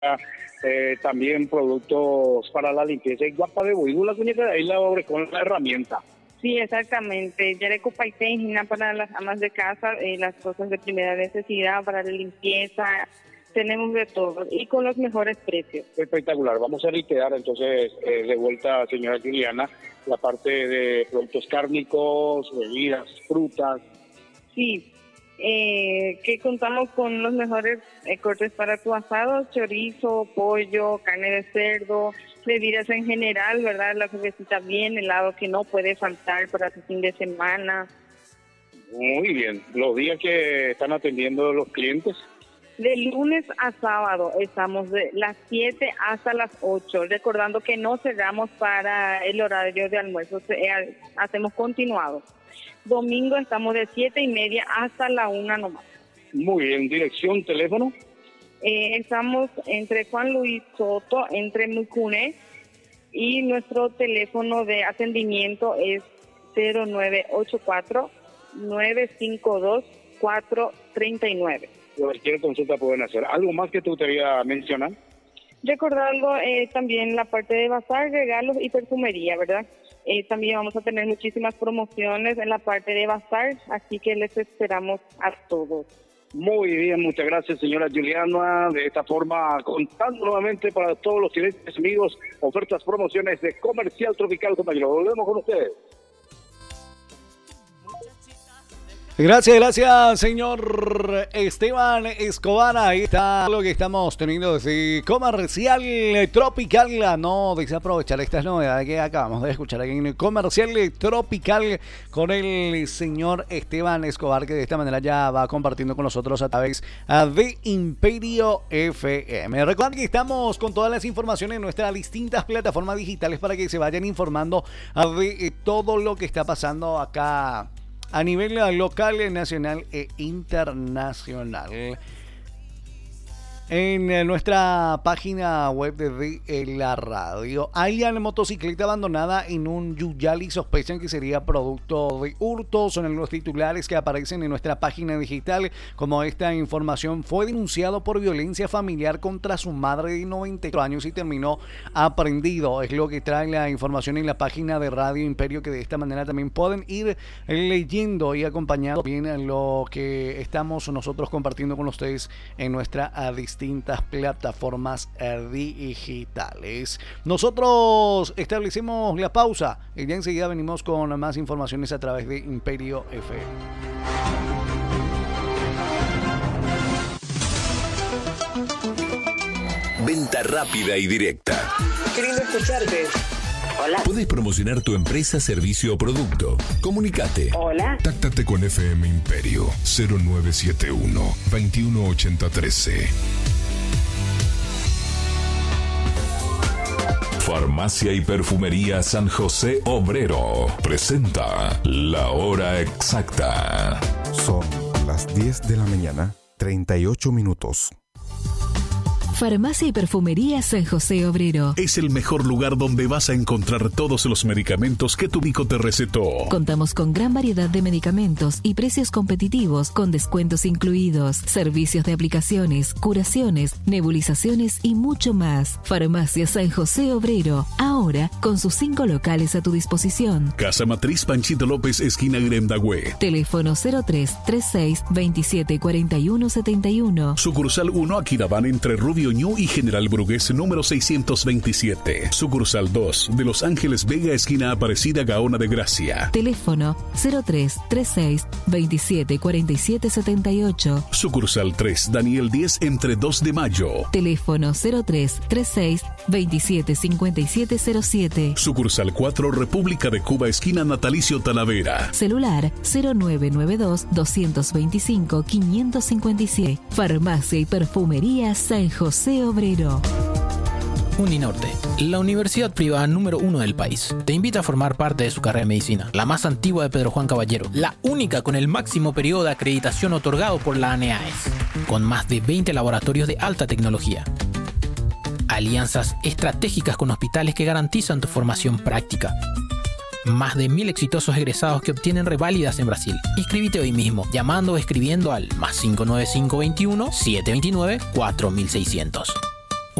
también productos para la limpieza y guapa de la cuñeta de ahí la abre con la herramienta. Sí, exactamente. Yareco Paitén, para las amas de casa, las cosas de primera necesidad, para la limpieza, tenemos de todo y con los mejores precios. Espectacular. Vamos a reiterar entonces de vuelta, señora Juliana, la parte de productos cárnicos, bebidas, frutas. Sí, que contamos con los mejores cortes para tu asado, chorizo, pollo, carne de cerdo, bebidas en general, ¿verdad? La cervecita bien, helado que no puede faltar para tu fin de semana. Muy bien. Los días que están atendiendo los clientes. De lunes a sábado estamos de las 7 hasta las 8, recordando que no cerramos para el horario de almuerzo, hacemos continuado. Domingo estamos de 7:30 hasta la 1 nomás. Muy bien, dirección, teléfono. Estamos entre Juan Luis Soto, entre Mucune, y nuestro teléfono de atendimiento es 0984-952-439. Cualquier consulta pueden hacer. ¿Algo más que te gustaría mencionar? Recordando también la parte de bazar, regalos y perfumería, ¿verdad? También vamos a tener muchísimas promociones en la parte de bazar, así que les esperamos a todos. Muy bien, muchas gracias, señora Juliana. De esta forma, contando nuevamente para todos los clientes amigos, ofertas, promociones de Comercial Tropical, compañeros. Volvemos con ustedes. Gracias, señor Esteban Escobar. Ahí está lo que estamos teniendo desde Comercial Tropical. No desaprovechar estas novedades que acabamos de escuchar aquí en Comercial Tropical con el señor Esteban Escobar, que de esta manera ya va compartiendo con nosotros a través de Imperio FM. Recuerden que estamos con todas las informaciones en nuestras distintas plataformas digitales para que se vayan informando de todo lo que está pasando acá a nivel local, nacional e internacional. En nuestra página web de la radio, hay una motocicleta abandonada en un Yuyali. Sospechan que sería producto de hurto. Son los titulares que aparecen en nuestra página digital. Como esta información fue denunciado por violencia familiar contra su madre de 94 años y terminó aprehendido. Es lo que trae la información en la página de Radio Imperio, que de esta manera también pueden ir leyendo y acompañando bien lo que estamos nosotros compartiendo con ustedes en nuestra distintas plataformas digitales. Nosotros establecemos la pausa y ya enseguida venimos con más informaciones a través de Imperio FM. Venta rápida y directa. Qué lindo escucharte. Hola. Puedes promocionar tu empresa, servicio o producto. Comunicate. Hola. Táctate con FM Imperio 0971 218013. Farmacia y Perfumería San José Obrero presenta La Hora Exacta. Son las 10 de la mañana, 38 minutos. Farmacia y Perfumería San José Obrero. Es el mejor lugar donde vas a encontrar todos los medicamentos que tu médico te recetó. Contamos con gran variedad de medicamentos y precios competitivos con descuentos incluidos, servicios de aplicaciones, curaciones, nebulizaciones y mucho más. Farmacia San José Obrero, ahora con sus 5 locales a tu disposición. Casa Matriz Panchito López, esquina Gremdagüe. Teléfono 0336 27 41 71. Sucursal 1, Aquidabán, entre Rubio Ñu y General Brugués, número 627. Sucursal 2, de Los Ángeles Vega, esquina Aparecida Gaona de Gracia. Teléfono 0336 27 47 78. Sucursal 3, Daniel 10, entre 2 de Mayo. Teléfono 0336 27 57 07. Sucursal 4, República de Cuba, esquina Natalicio Talavera. Celular 0992 225 557. Farmacia y Perfumería San José Obrero. Uninorte, la universidad privada número 1 del país, te invita a formar parte de su carrera de medicina, la más antigua de Pedro Juan Caballero, la única con el máximo periodo de acreditación otorgado por la ANEAES, con más de 20 laboratorios de alta tecnología. Alianzas estratégicas con hospitales que garantizan tu formación práctica. Más de 1000 exitosos egresados que obtienen reválidas en Brasil. Inscríbete hoy mismo, llamando o escribiendo al +59521 729 4600.